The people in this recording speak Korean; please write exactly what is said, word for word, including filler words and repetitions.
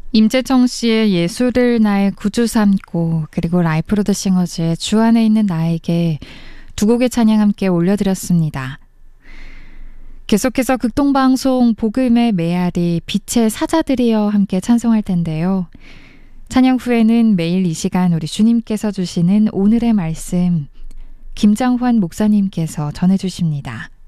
임재청 씨의 예술을 나의 구주 삼고, 그리고 라이프 오브 더 싱어즈의 주 안에 있는 나에게 두 곡의 찬양 함께 올려드렸습니다. 계속해서 극동방송 복음의 메아리 빛의 사자들이여 함께 찬송할 텐데요. 찬양 후에는 매일 이 시간 우리 주님께서 주시는 오늘의 말씀 김장환 목사님께서 전해주십니다.